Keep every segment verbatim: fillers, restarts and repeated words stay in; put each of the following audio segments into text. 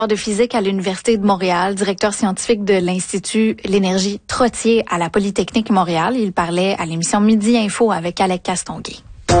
de physique à l'Université de Montréal, directeur scientifique de l'Institut L'énergie Trottier à la Polytechnique Montréal. Il parlait à l'émission Midi Info avec Alec Castonguay.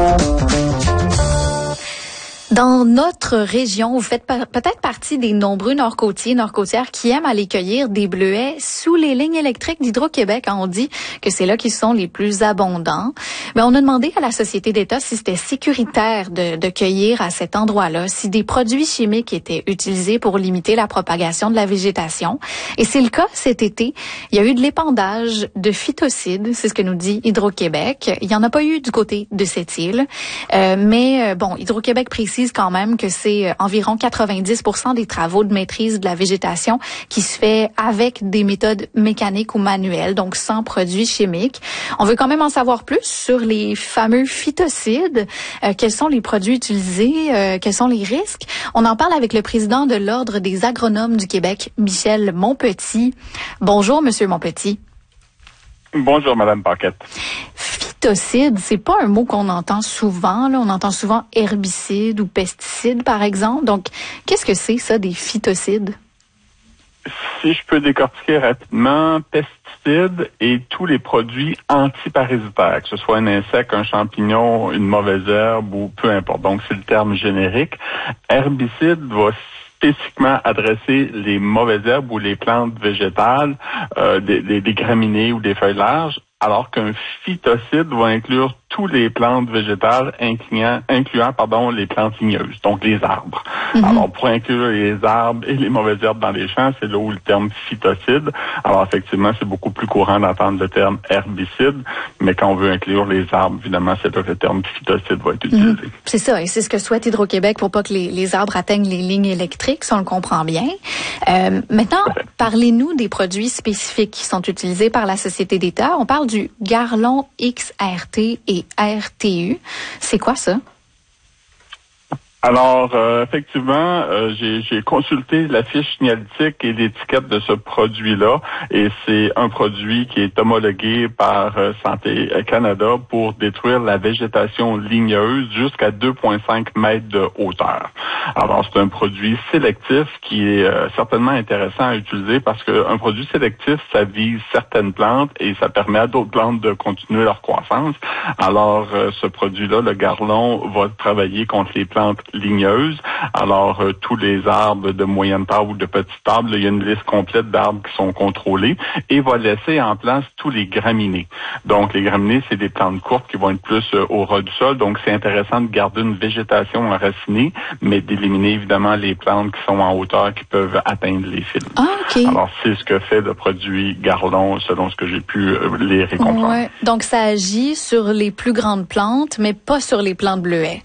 Dans notre région, vous faites peut-être partie des nombreux nord-côtiers, nord-côtières qui aiment aller cueillir des bleuets sous les lignes électriques d'Hydro-Québec. On dit que c'est là qu'ils sont les plus abondants. Mais on a demandé à la Société d'État si c'était sécuritaire de, de cueillir à cet endroit-là, si des produits chimiques étaient utilisés pour limiter la propagation de la végétation. Et c'est le cas cet été. Il y a eu de l'épandage de phytocides, c'est ce que nous dit Hydro-Québec. Il n'y en a pas eu du côté de cette île. Euh, mais bon, Hydro-Québec précise quand même que c'est environ quatre-vingt-dix pour cent des travaux de maîtrise de la végétation qui se fait avec des méthodes mécaniques ou manuelles, donc sans produits chimiques. On veut quand même en savoir plus sur les fameux phytocides. Euh, quels sont les produits utilisés? Euh, quels sont les risques? On en parle avec le président de l'Ordre des agronomes du Québec, Michel Monpetit. Bonjour, Monsieur Monpetit. Bonjour, Madame Paquette. Phytocide, c'est pas un mot qu'on entend souvent. Là. On entend souvent herbicide ou pesticide, par exemple. Donc, qu'est-ce que c'est, ça, des phytocides? Si je peux décortiquer rapidement, pesticides et tous les produits antiparasitaires, que ce soit un insecte, un champignon, une mauvaise herbe ou peu importe. Donc, c'est le terme générique. Herbicide va spécifiquement adresser les mauvaises herbes ou les plantes végétales, euh, des, des, des graminées ou des feuilles larges, alors qu'un phytocide va inclure tous les plantes végétales, incluant, incluant pardon, les plantes ligneuses, donc les arbres. Mm-hmm. Alors, pour inclure les arbres et les mauvaises herbes dans les champs, c'est là où le terme phytocide. Alors, effectivement, c'est beaucoup plus courant d'entendre le terme herbicide, mais quand on veut inclure les arbres, évidemment, c'est là que le terme phytocide va être utilisé. Mm-hmm. C'est ça, et c'est ce que souhaite Hydro-Québec pour pas que les, les arbres atteignent les lignes électriques, ça on le comprend bien. Euh, maintenant, ouais. Parlez-nous des produits spécifiques qui sont utilisés par la Société d'État. On parle du Garlon X R T et R T U. C'est quoi ça? Alors, euh, effectivement, euh, j'ai, j'ai consulté la fiche signalétique et l'étiquette de ce produit-là, et c'est un produit qui est homologué par euh, Santé Canada pour détruire la végétation ligneuse jusqu'à deux virgule cinq mètres de hauteur. Alors, c'est un produit sélectif qui est euh, certainement intéressant à utiliser parce qu'un produit sélectif, ça vise certaines plantes et ça permet à d'autres plantes de continuer leur croissance. Alors, euh, ce produit-là, le Garlon, va travailler contre les plantes ligneuses. Alors, euh, tous les arbres de moyenne taille ou de petite taille, il y a une liste complète d'arbres qui sont contrôlés et va laisser en place tous les graminées. Donc, les graminées, c'est des plantes courtes qui vont être plus euh, au ras du sol. Donc, c'est intéressant de garder une végétation enracinée, mais d'éliminer évidemment les plantes qui sont en hauteur qui peuvent atteindre les fils. Ah, OK. Alors, c'est ce que fait le produit Garlon, selon ce que j'ai pu euh, lire et comprendre. Ouais. Donc, ça agit sur les plus grandes plantes, mais pas sur les plantes bleuets.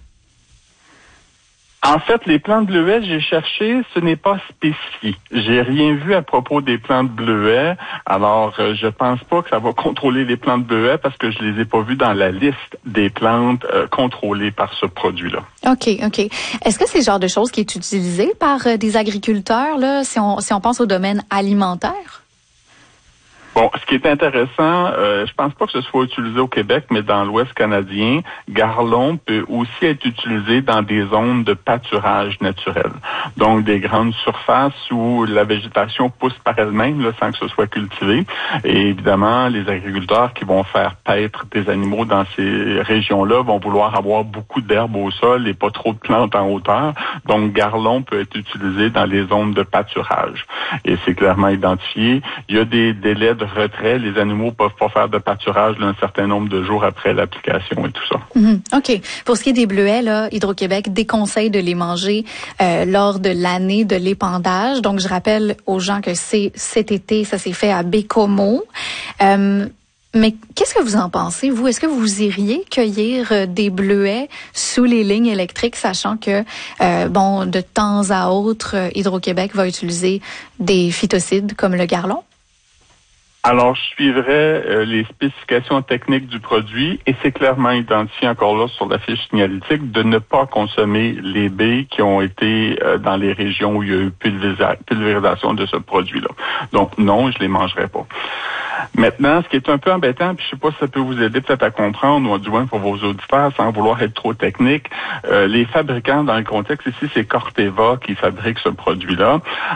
En fait, les plantes bleuets, j'ai cherché, ce n'est pas spécifié. J'ai rien vu à propos des plantes bleuets. Alors, euh, je pense pas que ça va contrôler les plantes bleuets parce que je les ai pas vues dans la liste des plantes euh, contrôlées par ce produit-là. OK, OK. Est-ce que c'est le genre de chose qui est utilisé par euh, des agriculteurs, là, si on, si on pense au domaine alimentaire? Bon, ce qui est intéressant, euh, je pense pas que ce soit utilisé au Québec, mais dans l'Ouest canadien, Garlon peut aussi être utilisé dans des zones de pâturage naturel. Donc, des grandes surfaces où la végétation pousse par elle-même, là, sans que ce soit cultivé. Et évidemment, les agriculteurs qui vont faire paître des animaux dans ces régions-là vont vouloir avoir beaucoup d'herbes au sol et pas trop de plantes en hauteur. Donc, Garlon peut être utilisé dans les zones de pâturage. Et c'est clairement identifié. Il y a des délais de retrait. Les animaux peuvent pas faire de pâturage là, un certain nombre de jours après l'application et tout ça. Mm-hmm. OK. Pour ce qui est des bleuets, là, Hydro-Québec déconseille de les manger euh, lors de l'année de l'épandage. Donc, je rappelle aux gens que c'est cet été, ça s'est fait à Bécomo. Euh, mais qu'est-ce que vous en pensez, vous? Est-ce que vous iriez cueillir euh, des bleuets sous les lignes électriques, sachant que, euh, bon, de temps à autre, euh, Hydro-Québec va utiliser des phytocides comme le Garlon? Alors, je suivrai euh, les spécifications techniques du produit et c'est clairement identifié encore là sur la fiche signalétique de ne pas consommer les baies qui ont été euh, dans les régions où il y a eu pulvérisa- pulvérisation de ce produit-là. Donc, non, je les mangerai pas. Maintenant, ce qui est un peu embêtant, puis je sais pas si ça peut vous aider peut-être à comprendre, ou du moins pour vos auditeurs, sans vouloir être trop technique, euh, les fabricants dans le contexte ici, c'est Corteva qui fabrique ce produit-là.